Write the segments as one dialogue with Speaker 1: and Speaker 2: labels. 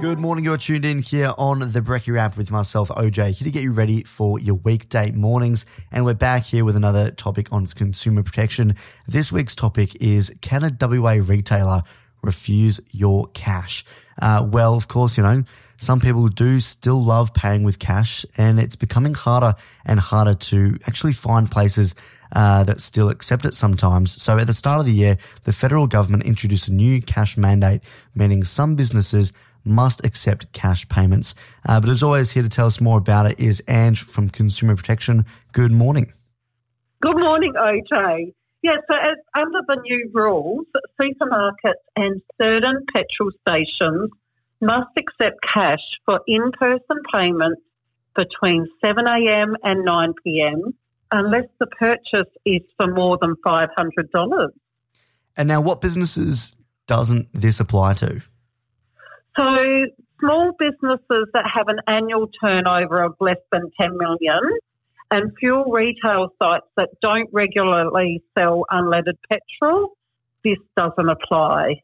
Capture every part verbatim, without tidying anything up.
Speaker 1: Good morning, you're tuned in here on the Brekkie Wrap with myself, O J, here to get you ready for your weekday mornings. And we're back here with another topic on consumer protection. This week's topic is, can a W A retailer refuse your cash? Uh, well, of course, you know, some people do still love paying with cash, and it's becoming harder and harder to actually find places uh, that still accept it sometimes. So at the start of the year, the federal government introduced a new cash mandate, meaning some businesses must accept cash payments. Uh, but as always, here to tell us more about it is Ange from Consumer Protection. Good morning.
Speaker 2: Good morning, O J. Yeah, so as under the new rules, supermarkets and certain petrol stations must accept cash for in-person payments between seven a.m. and nine p.m. unless the purchase is for more than five hundred dollars.
Speaker 1: And now what businesses doesn't this apply to?
Speaker 2: So small businesses that have an annual turnover of less than ten million dollars and fuel retail sites that don't regularly sell unleaded petrol, this doesn't apply.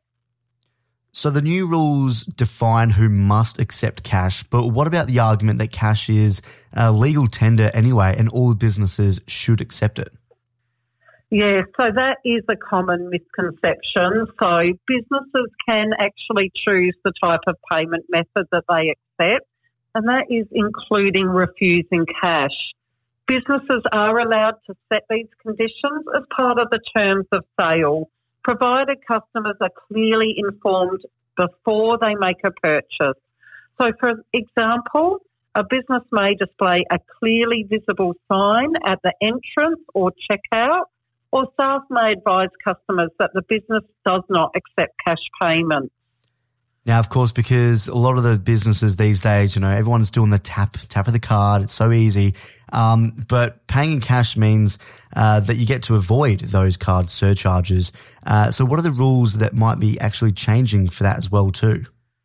Speaker 1: So the new rules define who must accept cash, but what about the argument that cash is a legal tender anyway and all businesses should accept it?
Speaker 2: Yeah, so that is a common misconception. So businesses can actually choose the type of payment method that they accept, and that is including refusing cash. Businesses are allowed to set these conditions as part of the terms of sale, provided customers are clearly informed before they make a purchase. So, for example, a business may display a clearly visible sign at the entrance or checkout, or staff may advise customers that the business does not accept cash payments.
Speaker 1: Now, of course, because a lot of the businesses these days, you know, everyone's doing the tap, tap of the card. It's so easy. Um, but paying in cash means uh, that you get to avoid those card surcharges. Uh, so what are the rules that might be actually changing for that as well too?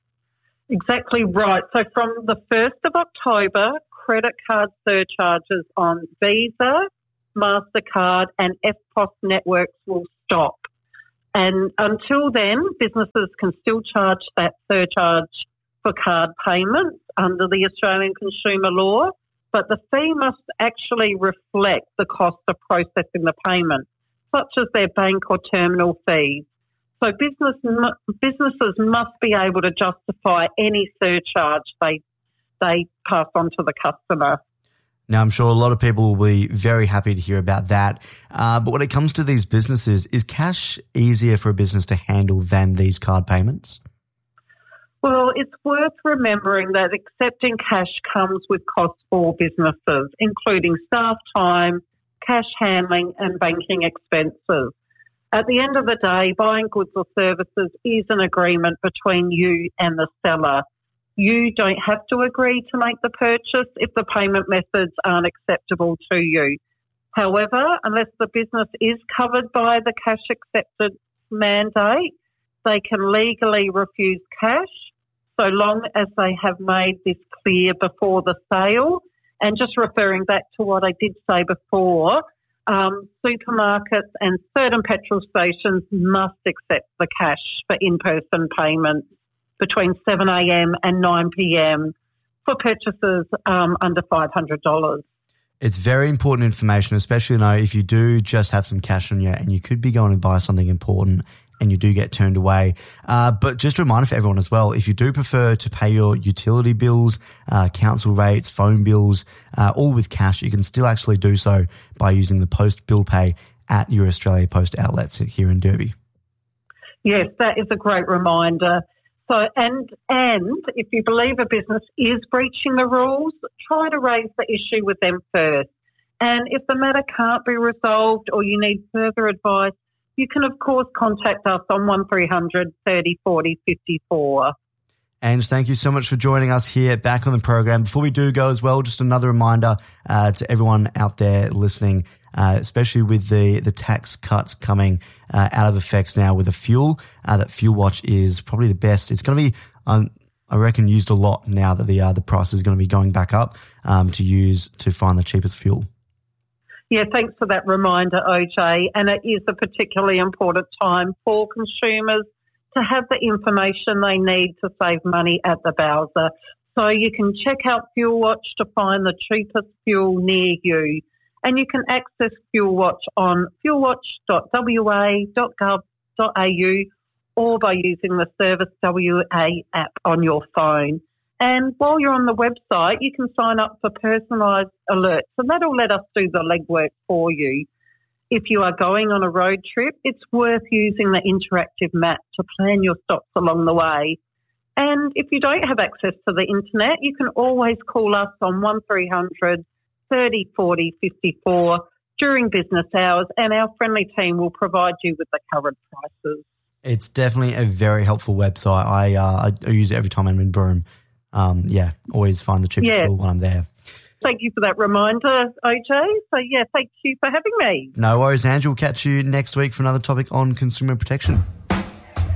Speaker 2: Exactly right. So from the first of October, credit card surcharges on Visa, MasterCard and F P O S networks will stop. And until then, businesses can still charge that surcharge for card payments under the Australian consumer law, but the fee must actually reflect the cost of processing the payment, such as their bank or terminal fees. So business, businesses must be able to justify any surcharge they, they pass on to the customer.
Speaker 1: Now, I'm sure a lot of people will be very happy to hear about that. Uh, but when it comes to these businesses, is cash easier for a business to handle than these card payments?
Speaker 2: Well, it's worth remembering that accepting cash comes with costs for businesses, including staff time, cash handling and banking expenses. At the end of the day, buying goods or services is an agreement between you and the seller. You don't have to agree to make the purchase if the payment methods aren't acceptable to you. However, unless the business is covered by the cash acceptance mandate, they can legally refuse cash so long as they have made this clear before the sale. And just referring back to what I did say before, um, supermarkets and certain petrol stations must accept the cash for in-person payments between seven a.m. and nine p.m. for purchases um, under five hundred dollars.
Speaker 1: It's very important information, especially you know, if you do just have some cash on you and you could be going to buy something important and you do get turned away. Uh, but just a reminder for everyone as well, if you do prefer to pay your utility bills, uh, council rates, phone bills, uh, all with cash, you can still actually do so by using the Post Bill Pay at your Australia Post outlets here in Derby.
Speaker 2: Yes, that is a great reminder. So, and and if you believe a business is breaching the rules, try to raise the issue with them first. And if the matter can't be resolved or you need further advice, you can, of course, contact us on one three hundred thirty forty fifty-four.
Speaker 1: Ange, thank you so much for joining us here back on the program. Before we do go as well, just another reminder uh, to everyone out there listening, uh, especially with the, the tax cuts coming uh, out of effect now with the fuel, uh, that Fuel Watch is probably the best. It's going to be, um, I reckon, used a lot now that the, uh, the price is going to be going back up um, to use to find the cheapest fuel.
Speaker 2: Yeah, thanks for that reminder, O J. And it is a particularly important time for consumers to have the information they need to save money at the bowser. So you can check out Fuel Watch to find the cheapest fuel near you. And you can access Fuel Watch on fuel watch dot w a dot gov dot a u or by using the Service W A app on your phone. And while you're on the website, you can sign up for personalised alerts, and that'll let us do the legwork for you. If you are going on a road trip, it's worth using the interactive map to plan your stops along the way. And if you don't have access to the internet, you can always call us on one three hundred thirty forty fifty-four during business hours, and our friendly team will provide you with the current prices.
Speaker 1: It's definitely a very helpful website. I uh, I use it every time I'm in Broome. Um, yeah, always find the cheapest
Speaker 2: Yeah.
Speaker 1: fuel when I'm there.
Speaker 2: Thank you for that reminder, O J. So, yeah, thank you for having me.
Speaker 1: No worries, Andrew. We'll catch you next week for another topic on consumer protection.